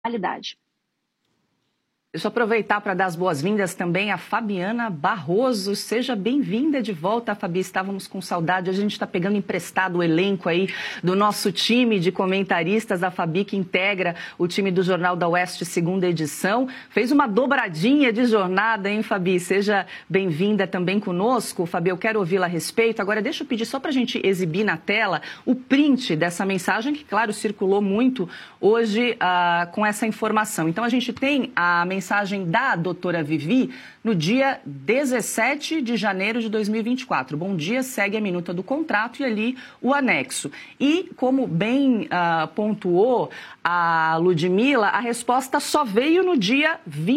qualidade. Deixa eu aproveitar para dar as boas-vindas também a Fabiana Barroso. Seja bem-vinda de volta, Fabi. Estávamos com saudade. A gente está pegando emprestado o elenco aí do nosso time de comentaristas. A Fabi, que integra o time do Jornal da Oeste, segunda edição. Fez uma dobradinha de jornada, hein, Fabi? Seja bem-vinda também conosco. Fabi, eu quero ouvi-la a respeito. Agora, deixa eu pedir só para a gente exibir na tela o print dessa mensagem, que, claro, circulou muito hoje com essa informação. Então, a gente tem a mensagem da doutora Vivi no dia 17 de janeiro de 2024. Bom dia, segue a minuta do contrato e ali o anexo. E, como bem pontuou a Ludmila, a resposta só veio no dia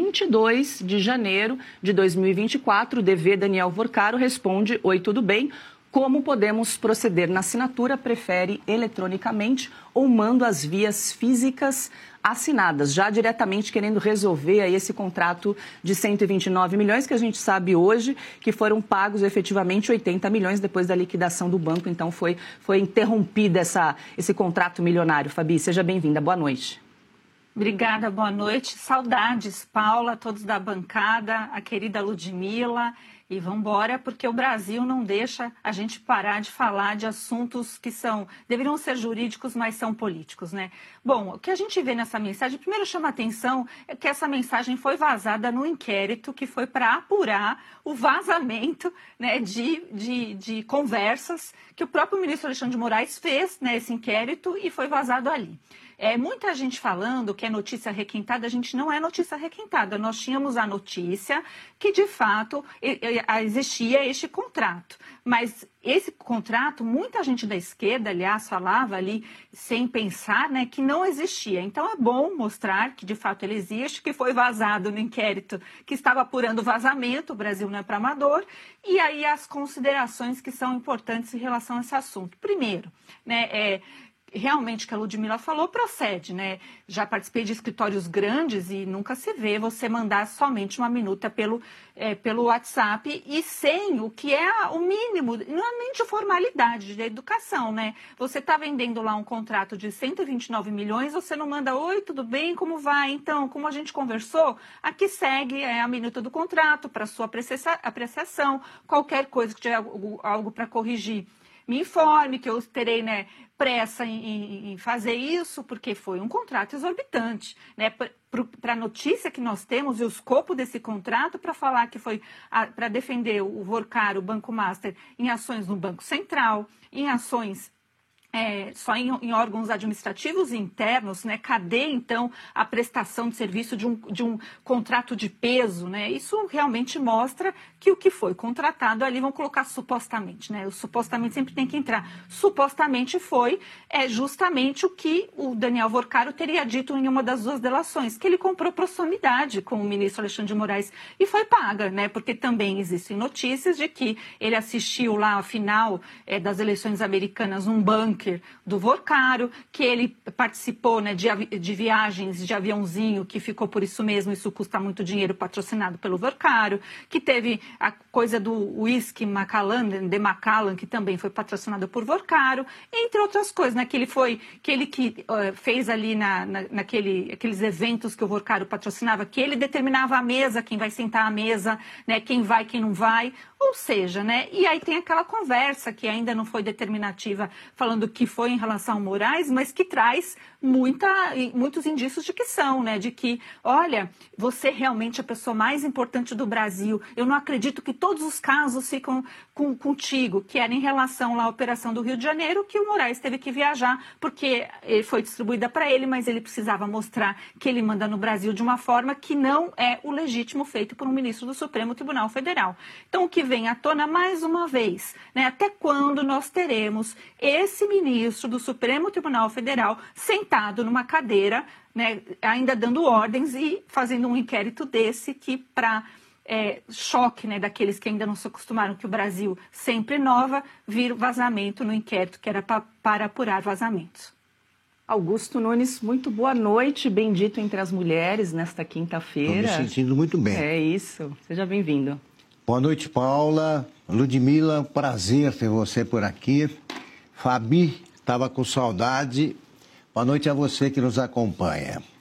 22 de janeiro de 2024. O DV Daniel Vorcaro responde: oi, tudo bem? Como podemos proceder na assinatura? Prefere eletronicamente ou mando as vias físicas assinadas, já diretamente querendo resolver aí esse contrato de 129 milhões, que a gente sabe hoje que foram pagos efetivamente 80 milhões depois da liquidação do banco. Então foi interrompido esse contrato milionário. Fabi, seja bem-vinda. Boa noite. Obrigada, boa noite. Saudades, Paula, todos da bancada, a querida Ludmila. E vamos embora, porque o Brasil não deixa a gente parar de falar de assuntos que deveriam ser jurídicos, mas são políticos, né? Bom, o que a gente vê nessa mensagem, primeiro chama atenção é que essa mensagem foi vazada no inquérito que foi para apurar o vazamento, né, de conversas que o próprio ministro Alexandre de Moraes fez, né, esse inquérito, e foi vazado ali. Muita gente falando que é notícia requentada. A gente não é notícia requentada. Nós tínhamos a notícia que, de fato, existia este contrato. Mas esse contrato, muita gente da esquerda, aliás, falava ali sem pensar, né, que não existia. Então é bom mostrar que, de fato, ele existe, que foi vazado no inquérito que estava apurando o vazamento. O Brasil não é para amador. E aí as considerações que são importantes em relação a esse assunto. Primeiro, né, realmente o que a Ludmila falou procede, né? Já participei de escritórios grandes e nunca se vê você mandar somente uma minuta pelo WhatsApp e sem o que é o mínimo, não é nem de formalidade, de educação, né? Você está vendendo lá um contrato de 129 milhões, você não manda: oi, tudo bem, como vai? Então, como a gente conversou, aqui segue a minuta do contrato para sua apreciação, qualquer coisa que tiver algo para corrigir, me informe, que eu terei, né, pressa em fazer isso, porque foi um contrato exorbitante, né? Para a notícia que nós temos e o escopo desse contrato, para falar que foi para defender o Vorcaro, o Banco Master, em ações no Banco Central, em ações só em órgãos administrativos internos, né? Cadê, então, a prestação de serviço de um contrato de peso, né? Isso realmente mostra que o que foi contratado ali, vamos colocar supostamente, né? O supostamente sempre tem que entrar. Supostamente foi justamente o que o Daniel Vorcaro teria dito em uma das duas delações, que ele comprou proximidade com o ministro Alexandre de Moraes e foi paga, né? Porque também existem notícias de que ele assistiu lá a final das eleições americanas num bunker do Vorcaro, que ele participou, né, de viagens de aviãozinho, que ficou por isso mesmo, isso custa muito dinheiro, patrocinado pelo Vorcaro, que teve a coisa do whisky Macallan, de Macallan, que também foi patrocinado por Vorcaro, entre outras coisas, né, que ele fez ali aqueles eventos que o Vorcaro patrocinava, que ele determinava a mesa, quem vai sentar à mesa, né, quem vai, quem não vai. Ou seja, né? E aí tem aquela conversa que ainda não foi determinativa, falando que foi em relação ao Moraes, mas que traz muitos indícios de que são, né? De que, olha, você realmente é a pessoa mais importante do Brasil. Eu não acredito que todos os casos ficam contigo, que era em relação lá à operação do Rio de Janeiro, que o Moraes teve que viajar, porque foi distribuída para ele, mas ele precisava mostrar que ele manda no Brasil de uma forma que não é o legítimo feito por um ministro do Supremo Tribunal Federal. Então, o que vem à tona mais uma vez, né? Até quando nós teremos esse ministro do Supremo Tribunal Federal sentado numa cadeira, né, ainda dando ordens e fazendo um inquérito desse que, para choque, né, daqueles que ainda não se acostumaram que o Brasil sempre inova, vir vazamento no inquérito que era para apurar vazamentos. Augusto Nunes, muito boa noite, bendito entre as mulheres nesta quinta-feira. Estou me sentindo muito bem. É isso, seja bem-vindo. Boa noite, Paula, Ludmila, prazer ter você por aqui. Fabi, estava com saudade. Boa noite a você que nos acompanha.